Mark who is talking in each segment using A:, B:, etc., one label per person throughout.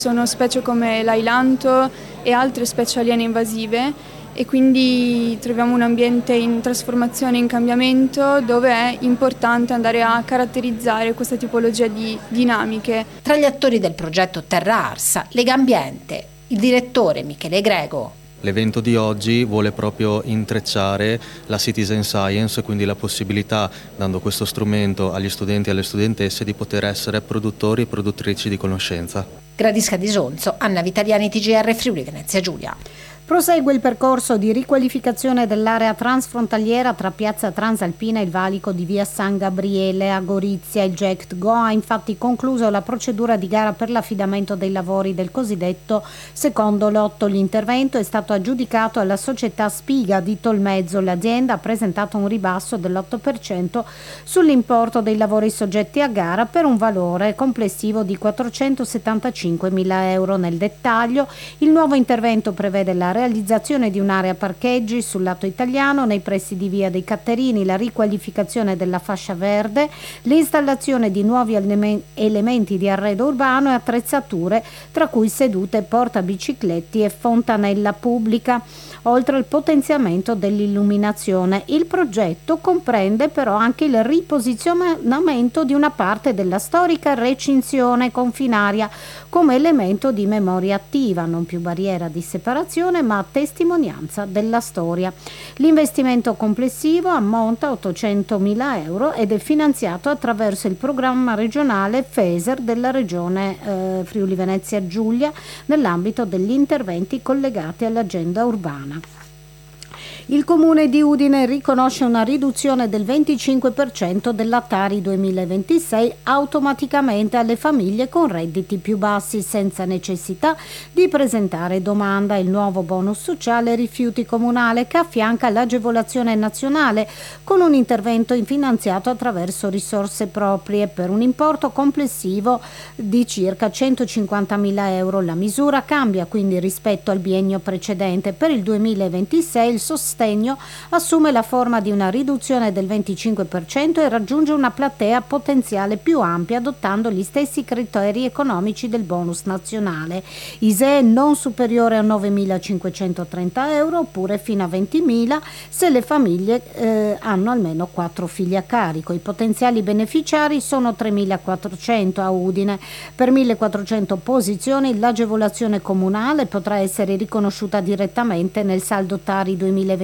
A: Sono specie come l'ailanto e altre specie aliene invasive e quindi troviamo un ambiente in trasformazione, in cambiamento, dove è importante andare a caratterizzare questa tipologia di dinamiche.
B: Tra gli attori del progetto Terra Ars, Legambiente, il direttore Michele Grego.
C: L'evento di oggi vuole proprio intrecciare la citizen science, quindi la possibilità, dando questo strumento agli studenti e alle studentesse, di poter essere produttori e produttrici di conoscenza.
B: Gradisca di Sonzo, Anna Vitaliani, TGR Friuli Venezia Giulia.
D: Prosegue il percorso di riqualificazione dell'area transfrontaliera tra Piazza Transalpina e il valico di via San Gabriele a Gorizia. Il GECT-GO ha infatti concluso la procedura di gara per l'affidamento dei lavori del cosiddetto secondo lotto. L'intervento è stato aggiudicato alla società Spiga di Tolmezzo. L'azienda ha presentato un ribasso dell'8% sull'importo dei lavori soggetti a gara per un valore complessivo di 475.000 euro. Nel dettaglio, il nuovo intervento prevede la realizzazione di un'area parcheggi sul lato italiano nei pressi di via dei Catterini, la riqualificazione della fascia verde, l'installazione di nuovi elementi di arredo urbano e attrezzature, tra cui sedute, portabicicletti e fontanella pubblica, oltre al potenziamento dell'illuminazione. Il progetto comprende però anche il riposizionamento di una parte della storica recinzione confinaria come elemento di memoria attiva, non più barriera di separazione ma testimonianza della storia. L'investimento complessivo ammonta a 800.000 euro ed è finanziato attraverso il programma regionale FESER della regione Friuli Venezia Giulia nell'ambito degli interventi collegati all'agenda urbana. Il Comune di Udine riconosce una riduzione del 25% della Tari 2026 automaticamente alle famiglie con redditi più bassi senza necessità di presentare domanda. Il nuovo bonus sociale rifiuti comunale che affianca l'agevolazione nazionale con un intervento finanziato attraverso risorse proprie per un importo complessivo di circa 150.000 euro. La misura cambia quindi rispetto al biennio precedente. Per il 2026 il sostegno assume la forma di una riduzione del 25% e raggiunge una platea potenziale più ampia adottando gli stessi criteri economici del bonus nazionale. ISEE non superiore a 9.530 euro oppure fino a 20.000 se le famiglie hanno almeno 4 figli a carico. I potenziali beneficiari sono 3.400 a Udine. Per 1.400 posizioni l'agevolazione comunale potrà essere riconosciuta direttamente nel saldo Tari 2026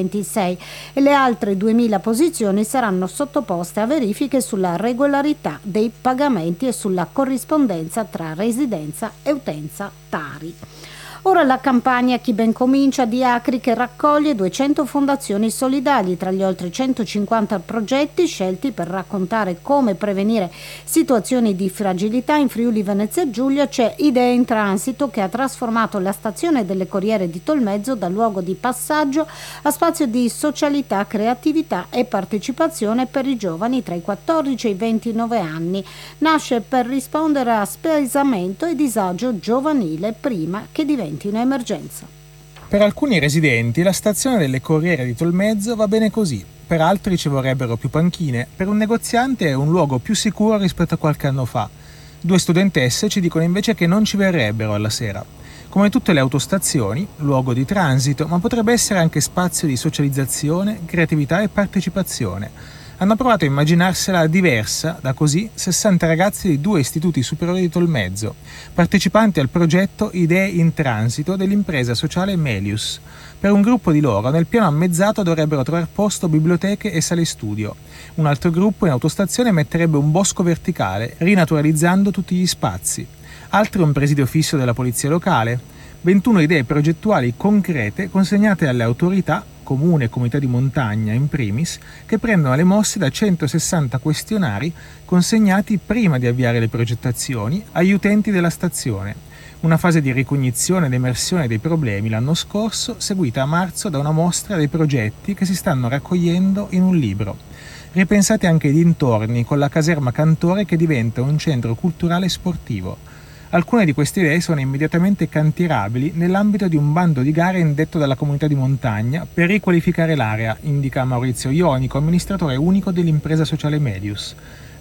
D: e le altre 2.000 posizioni saranno sottoposte a verifiche sulla regolarità dei pagamenti e sulla corrispondenza tra residenza e utenza Tari. Ora la campagna Chi ben comincia di Acri che raccoglie 200 fondazioni solidali. Tra gli oltre 150 progetti scelti per raccontare come prevenire situazioni di fragilità in Friuli Venezia Giulia c'è Idee in Transito che ha trasformato la stazione delle Corriere di Tolmezzo da luogo di passaggio a spazio di socialità, creatività e partecipazione per i giovani tra i 14 e i 29 anni. Nasce per rispondere a spesamento e disagio giovanile prima che diventi un'emergenza.
E: Per alcuni residenti la stazione delle Corriere di Tolmezzo va bene così, per altri ci vorrebbero più panchine, per un negoziante è un luogo più sicuro rispetto a qualche anno fa. 2 studentesse ci dicono invece che non ci verrebbero alla sera. Come tutte le autostazioni, luogo di transito, ma potrebbe essere anche spazio di socializzazione, creatività e partecipazione. Hanno provato a immaginarsela diversa da così 60 ragazzi di 2 istituti superiori di Tolmezzo, partecipanti al progetto Idee in Transito dell'impresa sociale Melius. Per un gruppo di loro nel piano ammezzato dovrebbero trovare posto biblioteche e sale studio. Un altro gruppo in autostazione metterebbe un bosco verticale, rinaturalizzando tutti gli spazi. Altri un presidio fisso della polizia locale. 21 idee progettuali concrete consegnate alle autorità, comune e comunità di montagna in primis, che prendono le mosse da 160 questionari consegnati prima di avviare le progettazioni agli utenti della stazione. Una fase di ricognizione ed emersione dei problemi l'anno scorso, seguita a marzo da una mostra dei progetti che si stanno raccogliendo in un libro. Ripensate anche i dintorni con la caserma Cantore che diventa un centro culturale e sportivo. Alcune di queste idee sono immediatamente cantierabili nell'ambito di un bando di gare indetto dalla comunità di montagna per riqualificare l'area, indica Maurizio Ionico, amministratore unico dell'impresa sociale Medius.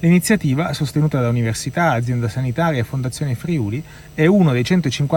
E: L'iniziativa, sostenuta da università, azienda sanitaria e Fondazione Friuli, è uno dei 150